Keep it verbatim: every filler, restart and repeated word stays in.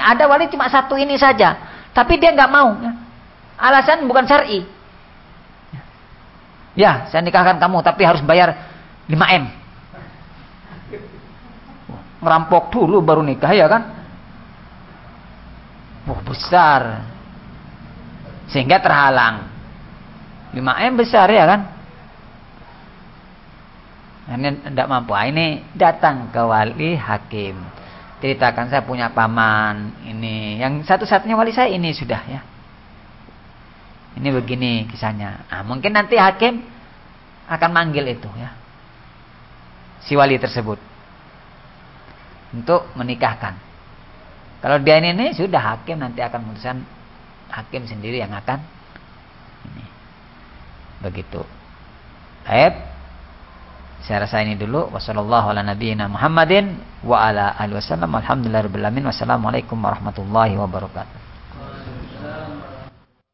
ada wali cuma satu ini saja, tapi dia nggak mau. Alasan bukan syar'i. Ya, saya nikahkan kamu, tapi harus bayar lima M. Ngerampok dulu baru nikah, ya kan? Wah, besar. Sehingga terhalang. lima M besar, ya kan? Ini tidak mampu. Ini datang ke wali hakim. Ceritakan, saya punya paman ini, yang satu-satunya wali saya ini sudah, ya. Ini begini kisahnya. Nah, mungkin nanti hakim akan manggil itu, ya, si wali tersebut untuk menikahkan. Kalau dia ini, ini sudah hakim nanti akan memutuskan, hakim sendiri yang akan ini. Begitu. Baik. Saya rasa ini dulu. Wassallallahu ala nabiyyina Muhammadin wa ala alihi wasallam. Alhamdulillahirabbil alamin. Wassalamualaikum warahmatullahi wabarakatuh.